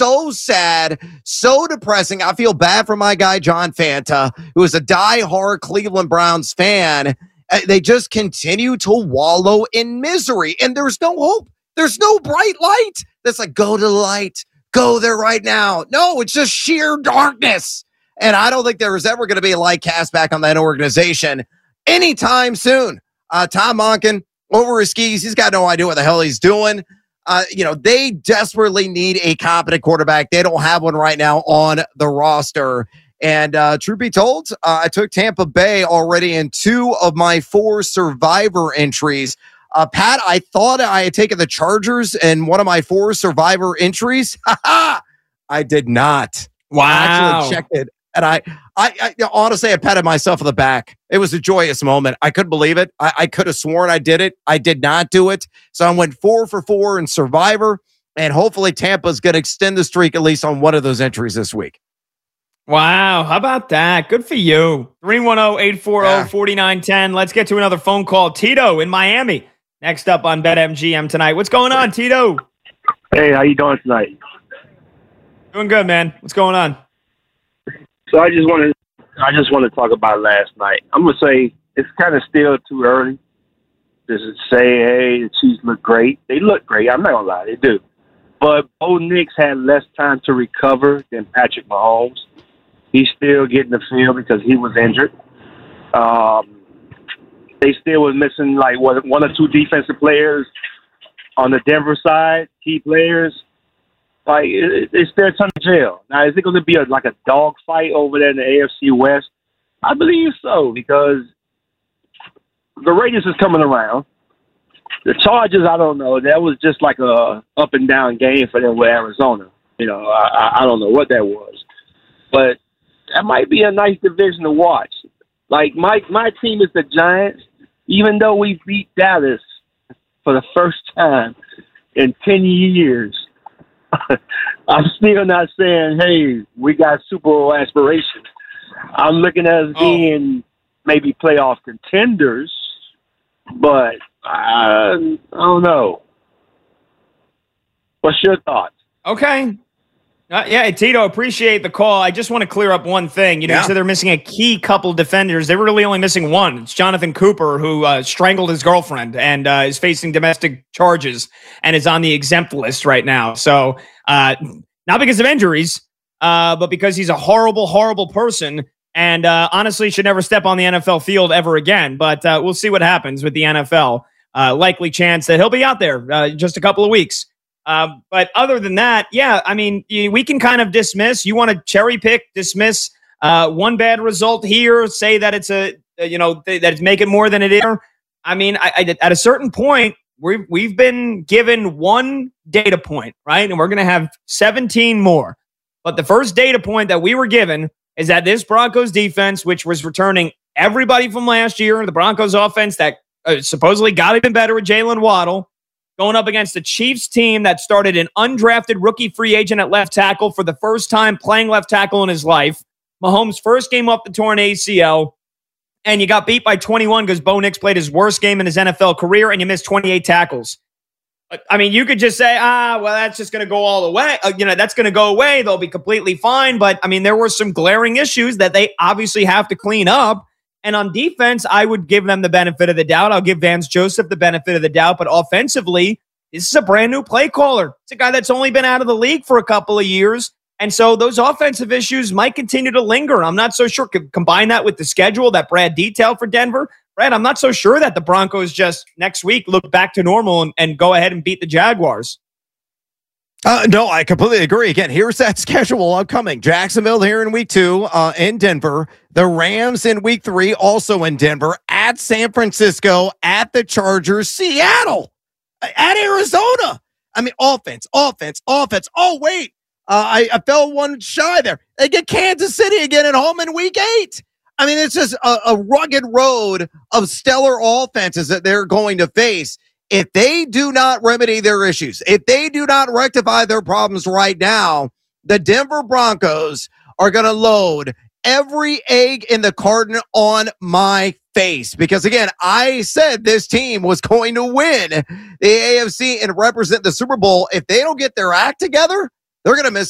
so sad, so depressing. I feel bad for my guy, John Fanta, who is a diehard Cleveland Browns fan. They just continue to wallow in misery, and there's no hope. There's no bright light that's like, go to the light, go there right now. No, it's just sheer darkness. And I don't think there is ever going to be a light cast back on that organization anytime soon. Tom Monken, over his skis, he's got no idea what the hell he's doing. They desperately need a competent quarterback. They don't have one right now on the roster. And truth be told, I took Tampa Bay already in 2 of my 4 survivor entries. Pat, I thought I had taken the Chargers in one of my 4 survivor entries. I did not. Wow. I actually checked it. And I honestly, I patted myself on the back. It was a joyous moment. I couldn't believe it. I could have sworn I did it. I did not do it. So I went 4 for 4 in Survivor. And hopefully Tampa's going to extend the streak at least on one of those entries this week. Wow. How about that? Good for you. 310-840-4910. Let's get to another phone call. Tito in Miami. Next up on BetMGM tonight. What's going on, Tito? Hey, how you doing tonight? Doing good, man. What's going on? So I just want to talk about last night. I'm gonna say it's kind of still too early to say, hey, the Chiefs look great. They look great. I'm not gonna lie, they do. But Bo Nix had less time to recover than Patrick Mahomes. He's still getting the field because he was injured. They still was missing like 1 or 2 defensive players on the Denver side, key players. Like it's their ton of jail. Now, is it going to be a dog fight over there in the AFC West? I believe so, because the Raiders is coming around. The Chargers, I don't know. That was just like a up and down game for them with Arizona. I don't know what that was, but that might be a nice division to watch. Like my team is the Giants. Even though we beat Dallas for the first time in 10 years, I'm still not saying, hey, we got Super Bowl aspirations. I'm looking at us being maybe playoff contenders, but I don't know. What's your thoughts? Okay. Yeah, Tito, appreciate the call. I just want to clear up one thing. You said they're missing a key couple defenders. They were really only missing one. It's Jonathan Cooper, who strangled his girlfriend and is facing domestic charges and is on the exempt list right now. So not because of injuries, but because he's a horrible, horrible person and honestly should never step on the NFL field ever again. But we'll see what happens with the NFL. Likely chance that he'll be out there just a couple of weeks. But other than that, yeah, I mean, we can kind of dismiss. You want to cherry pick, dismiss one bad result here, say that it's that it's making more than it is. I mean, at a certain point, we've been given one data point, right? And we're going to have 17 more. But the first data point that we were given is that this Broncos defense, which was returning everybody from last year, the Broncos offense that supposedly got even better with Jalen Waddle, going up against the Chiefs team that started an undrafted rookie free agent at left tackle for the first time playing left tackle in his life. Mahomes' first game off the torn ACL, and you got beat by 21 because Bo Nix played his worst game in his NFL career, and you missed 28 tackles. I mean, you could just say, well, that's just going to go all the way. That's going to go away. They'll be completely fine. But, I mean, there were some glaring issues that they obviously have to clean up. And on defense, I would give them the benefit of the doubt. I'll give Vance Joseph the benefit of the doubt. But offensively, this is a brand new play caller. It's a guy that's only been out of the league for a couple of years. And so those offensive issues might continue to linger. I'm not so sure. Combine that with the schedule that Brad detailed for Denver. Brad, I'm not so sure that the Broncos just next week look back to normal and go ahead and beat the Jaguars. No, I completely agree. Again, here's that schedule upcoming. Jacksonville here in week 2, in Denver. The Rams in week 3, also in Denver. At San Francisco, at the Chargers, Seattle, at Arizona. I mean, offense. Oh, wait. I fell one shy there. They get Kansas City again at home in week 8. I mean, it's just a rugged road of stellar offenses that they're going to face. If they do not remedy their issues, if they do not rectify their problems right now, the Denver Broncos are going to load every egg in the carton on my face. Because, again, I said this team was going to win the AFC and represent the Super Bowl. If they don't get their act together, they're going to miss